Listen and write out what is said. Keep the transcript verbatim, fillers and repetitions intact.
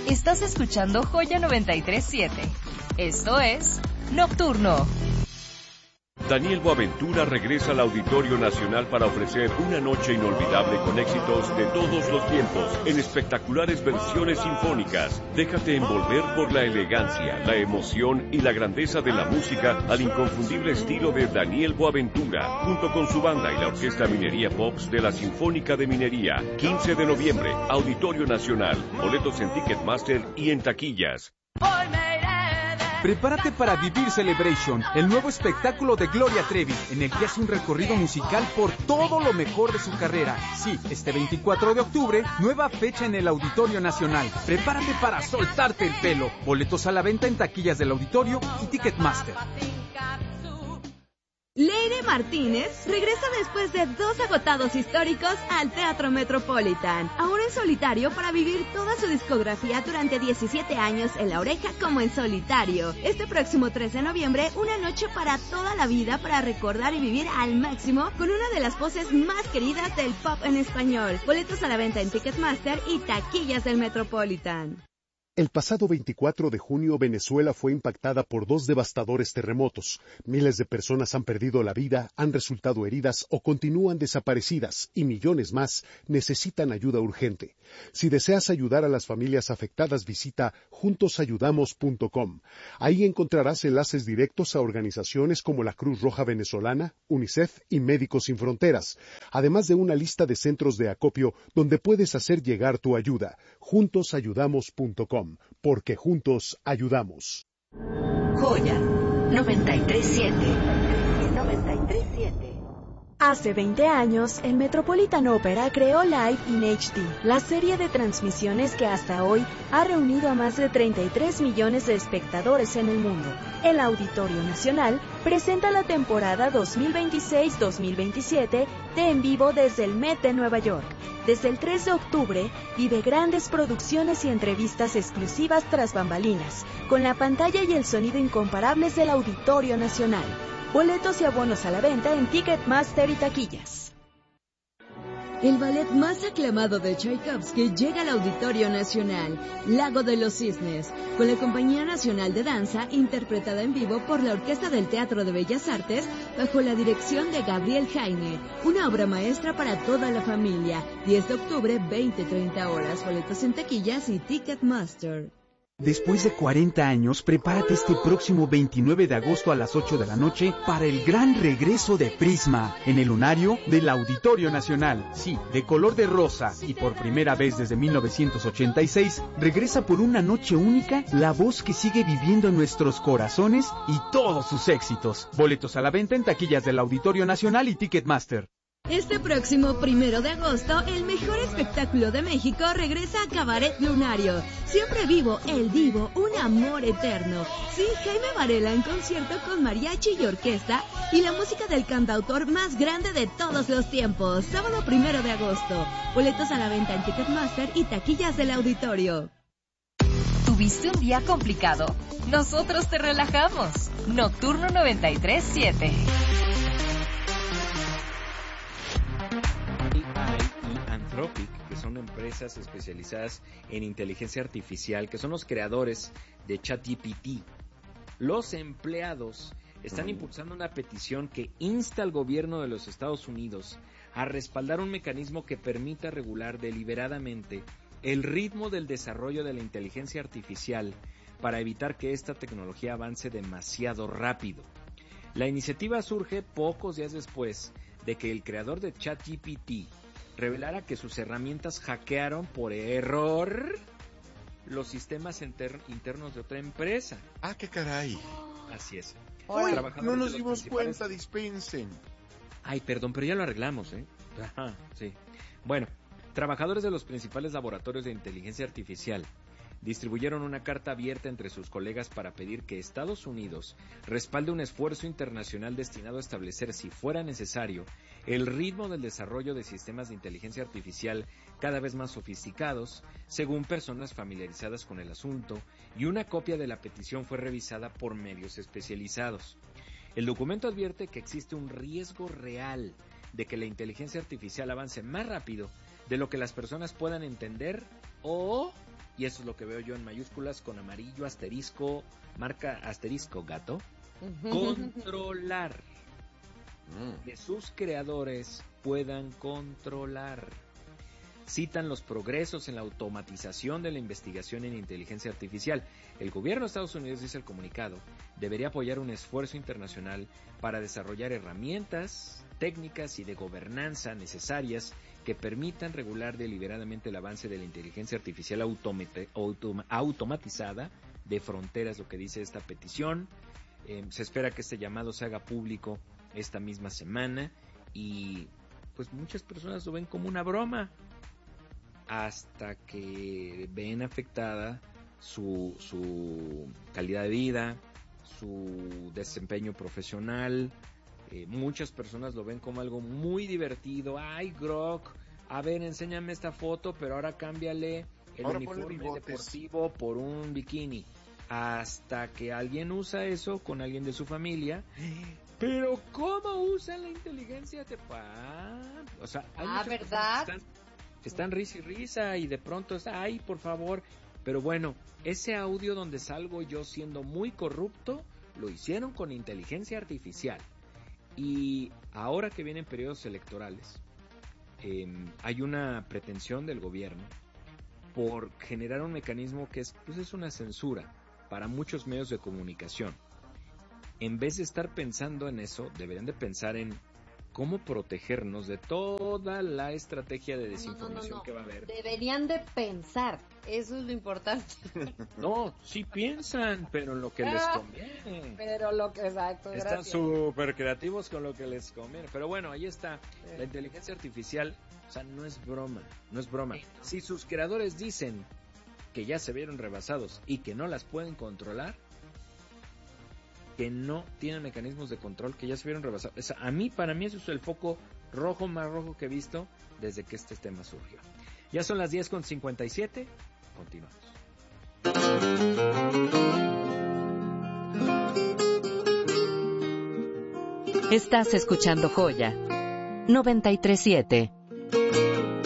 Estás escuchando Joya noventa y tres punto siete. Esto es Nocturno. Daniel Boaventura regresa al Auditorio Nacional para ofrecer una noche inolvidable con éxitos de todos los tiempos, en espectaculares versiones sinfónicas. Déjate envolver por la elegancia, la emoción y la grandeza de la música al inconfundible estilo de Daniel Boaventura, junto con su banda y la Orquesta Minería Pops de la Sinfónica de Minería. quince de noviembre, Auditorio Nacional. Boletos en Ticketmaster y en taquillas. Prepárate para vivir Celebration, el nuevo espectáculo de Gloria Trevi, en el que hace un recorrido musical por todo lo mejor de su carrera. Sí, este veinticuatro de octubre, nueva fecha en el Auditorio Nacional. Prepárate para soltarte el pelo. Boletos a la venta en taquillas del auditorio y Ticketmaster. Leire Martínez regresa después de dos agotados históricos al Teatro Metropolitan, ahora en solitario para vivir toda su discografía durante diecisiete años en La Oreja como en solitario. Este próximo tres de noviembre, una noche para toda la vida para recordar y vivir al máximo con una de las voces más queridas del pop en español. Boletos a la venta en Ticketmaster y taquillas del Metropolitan. El pasado veinticuatro de junio, Venezuela fue impactada por dos devastadores terremotos. Miles de personas han perdido la vida, han resultado heridas o continúan desaparecidas, y millones más necesitan ayuda urgente. Si deseas ayudar a las familias afectadas, visita juntos ayudamos punto com. Ahí encontrarás enlaces directos a organizaciones como la Cruz Roja Venezolana, UNICEF y Médicos Sin Fronteras, además de una lista de centros de acopio donde puedes hacer llegar tu ayuda. juntos ayudamos punto com. Porque juntos ayudamos. Joya noventa y tres punto siete. noventa y tres punto siete. Hace veinte años, el Metropolitan Opera creó Live in H D, la serie de transmisiones que hasta hoy ha reunido a más de treinta y tres millones de espectadores en el mundo. El Auditorio Nacional presenta la temporada dos mil veintiséis dos mil veintisiete de En Vivo desde el Met de Nueva York. Desde el tres de octubre, vive grandes producciones y entrevistas exclusivas tras bambalinas, con la pantalla y el sonido incomparables del Auditorio Nacional. Boletos y abonos a la venta en Ticketmaster y taquillas. El ballet más aclamado de Tchaikovsky llega al Auditorio Nacional, Lago de los Cisnes, con la Compañía Nacional de Danza, interpretada en vivo por la Orquesta del Teatro de Bellas Artes, bajo la dirección de Gabriel Heine. Una obra maestra para toda la familia. diez de octubre, veinte a treinta horas. Boletos en taquillas y Ticketmaster. Después de cuarenta años, prepárate este próximo veintinueve de agosto a las ocho de la noche para el gran regreso de Prisma en el lunario del Auditorio Nacional. Sí, de color de rosa, y por primera vez desde mil novecientos ochenta y seis, regresa por una noche única la voz que sigue viviendo en nuestros corazones y todos sus éxitos. Boletos a la venta en taquillas del Auditorio Nacional y Ticketmaster. Este próximo primero de agosto, el mejor espectáculo de México regresa a Cabaret Lunario. Siempre vivo, el divo, un amor eterno. Sí, Jaime Varela en concierto con mariachi y orquesta y la música del cantautor más grande de todos los tiempos. Sábado primero de agosto. Boletos a la venta en Ticketmaster y taquillas del auditorio. ¿Tuviste un día complicado? Nosotros te relajamos. Nocturno noventa y tres punto siete. Anthropic, que son empresas especializadas en inteligencia artificial, que son los creadores de ChatGPT. Los empleados están impulsando una petición que insta al gobierno de los Estados Unidos a respaldar un mecanismo que permita regular deliberadamente el ritmo del desarrollo de la inteligencia artificial para evitar que esta tecnología avance demasiado rápido. La iniciativa surge pocos días después de que el creador de ChatGPT revelara que sus herramientas hackearon por error los sistemas inter- internos de otra empresa. Ah, qué caray. Así es. Uy, no nos dimos principales... cuenta, dispensen. Ay, perdón, pero ya lo arreglamos, ¿eh? Ajá, sí. Bueno, trabajadores de los principales laboratorios de inteligencia artificial distribuyeron una carta abierta entre sus colegas para pedir que Estados Unidos respalde un esfuerzo internacional destinado a establecer, si fuera necesario, el ritmo del desarrollo de sistemas de inteligencia artificial cada vez más sofisticados, según personas familiarizadas con el asunto, y una copia de la petición fue revisada por medios especializados. El documento advierte que existe un riesgo real de que la inteligencia artificial avance más rápido de lo que las personas puedan entender o Y eso es lo que veo yo en mayúsculas con amarillo, asterisco, marca asterisco gato. Controlar. Que sus creadores puedan controlar. Citan los progresos en la automatización de la investigación en inteligencia artificial. El gobierno de Estados Unidos, dice el comunicado, debería apoyar un esfuerzo internacional para desarrollar herramientas, técnicas y de gobernanza necesarias que permitan regular deliberadamente el avance de la inteligencia artificial automate, autom, automatizada de fronteras, lo que dice esta petición. Eh, se espera que este llamado se haga público esta misma semana y pues muchas personas lo ven como una broma hasta que ven afectada su, su calidad de vida, su desempeño profesional. Eh, muchas personas lo ven como algo muy divertido. Ay, Grok, a ver, enséñame esta foto, pero ahora cámbiale el ahora uniforme deportivo por un bikini. Hasta que alguien usa eso con alguien de su familia. Pero ¿cómo usan la inteligencia? Te pa... O sea, hay ah, ¿verdad? Están, están risa y risa y de pronto está, ay, por favor. Pero bueno, ese audio donde salgo yo siendo muy corrupto, lo hicieron con inteligencia artificial. Y ahora que vienen periodos electorales, eh, hay una pretensión del gobierno por generar un mecanismo que es, pues es una censura para muchos medios de comunicación. En vez de estar pensando en eso, deberían de pensar en cómo protegernos de toda la estrategia de desinformación no, no, no, no. que va a haber. Deberían de pensar, eso es lo importante. No, sí piensan, pero en lo que les conviene. Pero lo que, exacto, Están súper creativos con lo que les conviene. Pero bueno, ahí está, sí. La inteligencia artificial, o sea, no es broma, no es broma. Sí. Si sus creadores dicen que ya se vieron rebasados y que no las pueden controlar, que no tienen mecanismos de control, que ya se vieron rebasados. O sea, a mí, para mí, eso es el foco rojo más rojo que he visto desde que este tema surgió. Ya son las diez con cincuenta y siete. Continuamos. Estás escuchando Joya noventa y tres punto siete.